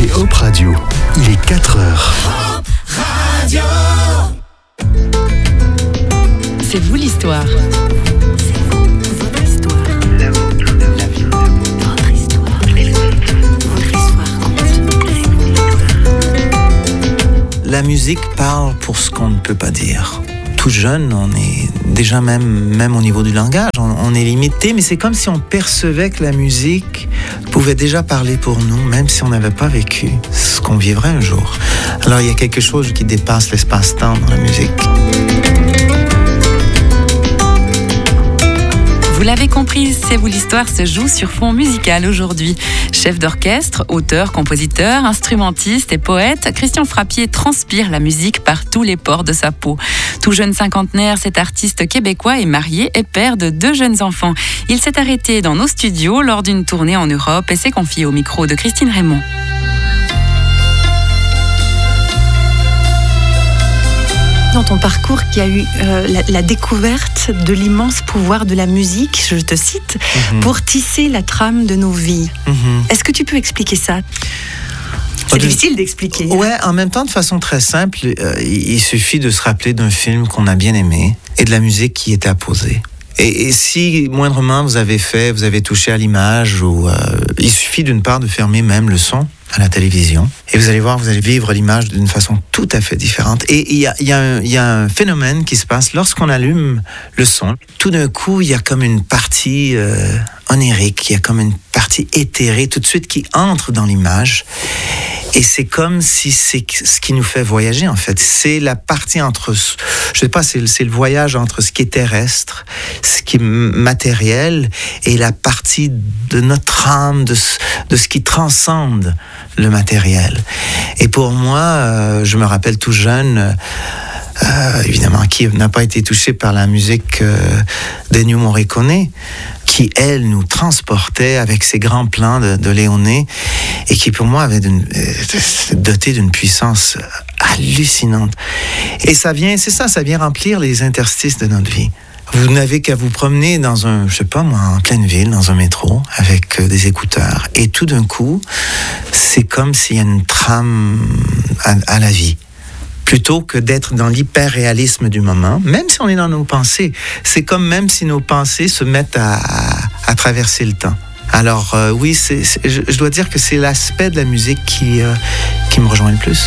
écoutez Hop Radio, il est 4 heures. Hop Radio. C'est vous l'histoire. C'est vous, votre histoire. La vôtre, la vie. Votre histoire. Votre histoire. La musique parle pour ce qu'on ne peut pas dire. Tout jeune, on est déjà même au niveau du langage, on est limité, mais c'est comme si on percevait que la musique pouvait déjà parler pour nous, même si on n'avait pas vécu ce qu'on vivrait un jour. Alors il y a quelque chose qui dépasse l'espace-temps dans la musique. Vous l'avez compris, C'est vous l'histoire se joue sur fond musical aujourd'hui. Chef d'orchestre, auteur, compositeur, instrumentiste et poète, Christian Frappier transpire la musique par tous les pores de sa peau. Tout jeune cinquantenaire, cet artiste québécois est marié et père de 2 jeunes enfants. Il s'est arrêté dans nos studios lors d'une tournée en Europe et s'est confié au micro de Christine Raymond. Dans ton parcours, qui a eu la découverte de l'immense pouvoir de la musique, je te cite, pour tisser la trame de nos vies. Est-ce que tu peux expliquer ça ? C'est difficile d'expliquer. Ouais, en même temps, de façon très simple, il suffit de se rappeler d'un film qu'on a bien aimé et de la musique qui était apposée. Et si moindrement vous avez touché à l'image, ou il suffit d'une part de fermer même le son à la télévision, et vous allez voir, vous allez vivre l'image d'une façon tout à fait différente. Et il y a un phénomène qui se passe lorsqu'on allume le son. Tout d'un coup, il y a comme une partie onirique, il y a comme une partie éthérée tout de suite qui entre dans l'image. Et c'est comme si c'est ce qui nous fait voyager, en fait. C'est la partie entre, je sais pas, c'est le voyage entre ce qui est terrestre, ce qui est matériel, et la partie de notre âme, de ce qui transcende le matériel. Et pour moi, je me rappelle tout jeune, évidemment, qui n'a pas été touché par la musique d'Ennio Morricone, qui, elle, nous transportait avec ses grands plans de Léoné, et qui, pour moi, avait doté d'une puissance hallucinante. Et ça vient remplir les interstices de notre vie. Vous n'avez qu'à vous promener dans en pleine ville, dans un métro, avec des écouteurs, et tout d'un coup, c'est comme s'il y a une trame à la vie. Plutôt que d'être dans l'hyper-réalisme du moment, même si on est dans nos pensées, c'est comme même si nos pensées se mettent à traverser le temps. Alors oui, je dois dire que c'est l'aspect de la musique qui me rejoint le plus.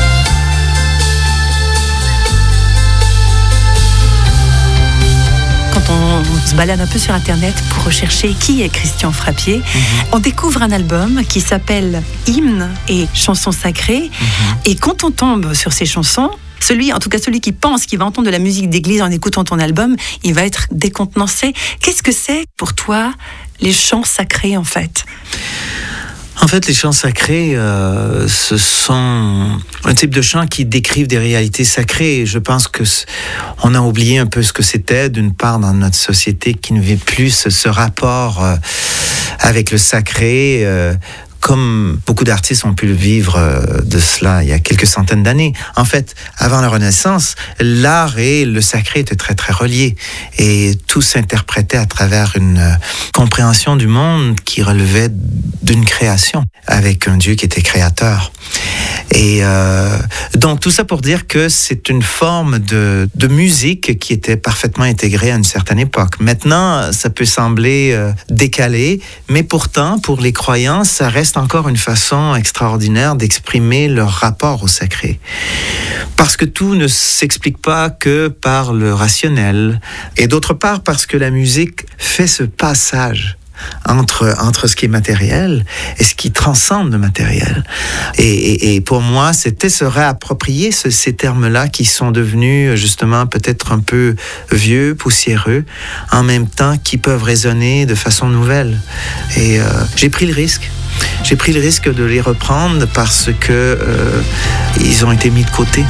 Quand on se balade un peu sur Internet pour rechercher qui est Christian Frappier, on découvre un album qui s'appelle Hymnes et chansons sacrées. Et quand on tombe sur ces chansons, celui qui pense qu'il va entendre de la musique d'église en écoutant ton album, il va être décontenancé. Qu'est-ce que c'est pour toi les chants sacrés, en fait ? En fait, les chants sacrés, ce sont un type de chants qui décrivent des réalités sacrées. Je pense que on a oublié un peu ce que c'était, d'une part, dans notre société qui ne vit plus ce rapport avec le sacré, comme beaucoup d'artistes ont pu le vivre de cela il y a quelques centaines d'années. En fait, avant la Renaissance, l'art et le sacré étaient très très reliés, et tout s'interprétait à travers une compréhension du monde qui relevait d'une création, avec un Dieu qui était créateur. Et donc tout ça pour dire que c'est une forme de musique qui était parfaitement intégrée à une certaine époque. Maintenant, ça peut sembler décalé, mais pourtant, pour les croyants, ça reste encore une façon extraordinaire d'exprimer leur rapport au sacré. Parce que tout ne s'explique pas que par le rationnel, et d'autre part parce que la musique fait ce passage entre ce qui est matériel et ce qui transcende le matériel. Et pour moi, c'était se réapproprier ces termes-là qui sont devenus justement peut-être un peu vieux, poussiéreux, en même temps qui peuvent résonner de façon nouvelle. Et j'ai pris le risque. J'ai pris le risque de les reprendre parce que ils ont été mis de côté.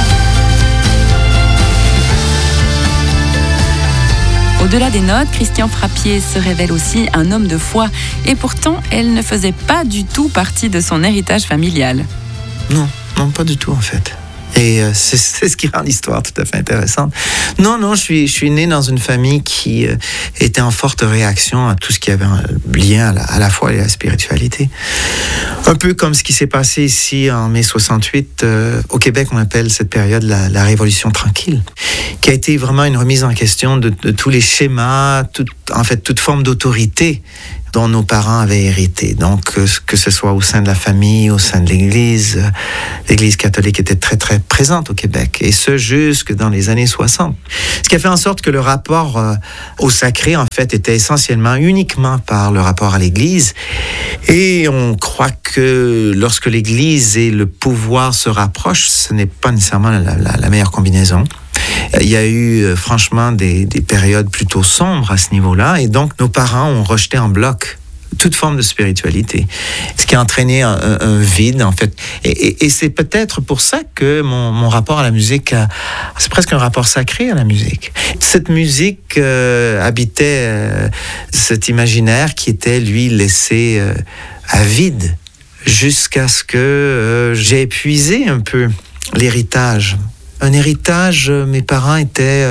Au-delà des notes, Christian Frappier se révèle aussi un homme de foi. Et pourtant, elle ne faisait pas du tout partie de son héritage familial. Non, pas du tout en fait. Et c'est ce qui rend l'histoire tout à fait intéressante. Non, je suis né dans une famille qui était en forte réaction à tout ce qui avait un lien à la foi et à la spiritualité. Un peu comme ce qui s'est passé ici en mai 68. Au Québec, on appelle cette période la Révolution tranquille, qui a été vraiment une remise en question de tous les schémas, toute forme d'autorité dont nos parents avaient hérité. Donc, que ce soit au sein de la famille, au sein de l'Église, l'Église catholique était très, très présente au Québec, et ce, jusque dans les années 60. Ce qui a fait en sorte que le rapport au sacré, en fait, était essentiellement, uniquement par le rapport à l'Église. Et on croit que lorsque l'Église et le pouvoir se rapprochent, ce n'est pas nécessairement la meilleure combinaison. Il y a eu franchement des périodes plutôt sombres à ce niveau-là, et donc nos parents ont rejeté en bloc toute forme de spiritualité, ce qui a entraîné un vide, en fait. Et c'est peut-être pour ça que mon rapport à la musique, c'est presque un rapport sacré à la musique. Cette musique habitait cet imaginaire qui était, lui, laissé à vide, jusqu'à ce que j'ai épuisé un peu l'héritage. Un héritage, mes parents étaient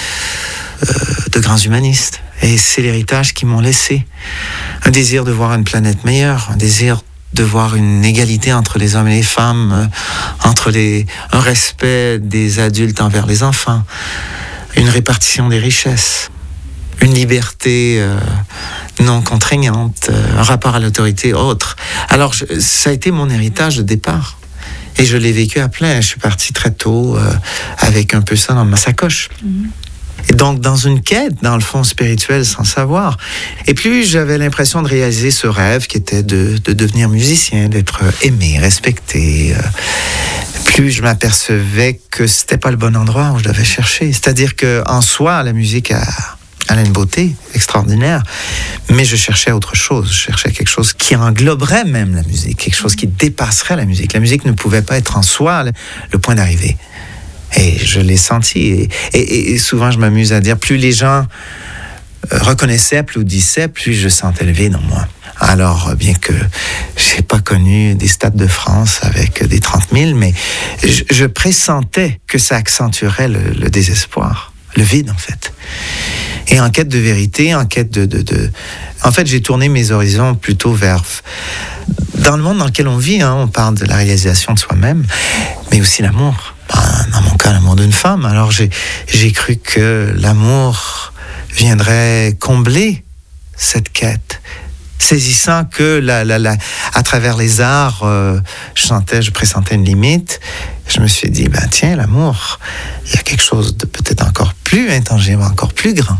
de grands humanistes. Et c'est l'héritage qu'ils m'ont laissé. Un désir de voir une planète meilleure, un désir de voir une égalité entre les hommes et les femmes, un respect des adultes envers les enfants, une répartition des richesses, une liberté non contraignante, un rapport à l'autorité autre. Alors, ça a été mon héritage de départ. Et je l'ai vécu à plein. Je suis parti très tôt avec un peu ça dans ma sacoche. Et donc, dans une quête, dans le fond, spirituel, sans savoir. Et plus j'avais l'impression de réaliser ce rêve qui était de devenir musicien, d'être aimé, respecté, plus je m'apercevais que c'était pas le bon endroit où je devais chercher. C'est-à-dire qu'en soi, la musique elle a une beauté extraordinaire, mais je cherchais autre chose. Je cherchais quelque chose qui engloberait même la musique, quelque chose qui dépasserait la musique. La musique ne pouvait pas être en soi le point d'arrivée. Et je l'ai senti. Et souvent, je m'amuse à dire, plus les gens reconnaissaient, applaudissaient, plus je sentais le vide en moi. Alors, bien que je n'ai pas connu des stades de France avec des 30 000, mais je pressentais que ça accentuerait le désespoir, le vide en fait. Et en quête de vérité, en quête En fait, j'ai tourné mes horizons plutôt vers... Dans le monde dans lequel on vit, on parle de la réalisation de soi-même, mais aussi l'amour. Dans mon cas, l'amour d'une femme. Alors, j'ai cru que l'amour viendrait combler cette quête, saisissant que à travers les arts, je pressentais une limite. Je me suis dit, tiens, l'amour, il y a quelque chose de peut-être encore plus intangible, encore plus grand.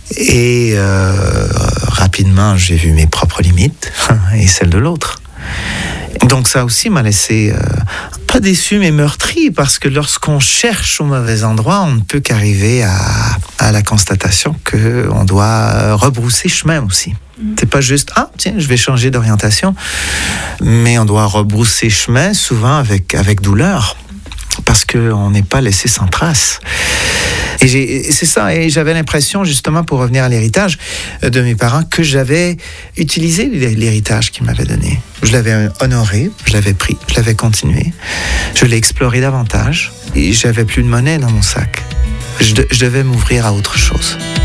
Et rapidement, j'ai vu mes propres limites et celles de l'autre. Donc ça aussi m'a laissé, pas déçu, mais meurtri, parce que lorsqu'on cherche au mauvais endroit, on ne peut qu'arriver à la constatation qu'on doit rebrousser chemin aussi. C'est pas juste, tiens, je vais changer d'orientation, mais on doit rebrousser chemin, souvent avec douleur, parce qu'on n'est pas laissé sans trace. Et c'est ça, et j'avais l'impression, justement, pour revenir à l'héritage de mes parents, que j'avais utilisé l'héritage qu'ils m'avaient donné. Je l'avais honoré, je l'avais pris, je l'avais continué, je l'ai exploré davantage, et j'avais plus de monnaie dans mon sac. Je devais m'ouvrir à autre chose.